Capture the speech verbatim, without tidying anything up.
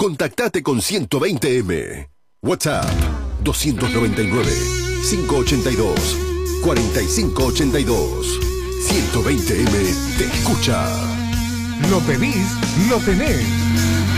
Contactate con ciento veinte eme. WhatsApp dos nueve nueve, cinco ocho dos, cuatro cinco ocho dos. ciento veinte eme te escucha. Lo pedís, lo tenés.